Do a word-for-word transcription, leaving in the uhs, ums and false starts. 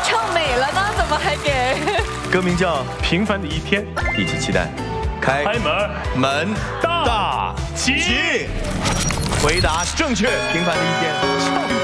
唱美了呢，怎么还给？ 歌名叫《 平凡的一天》， 一起期待。开开门门大大吉吉，回答正确，平凡的一天。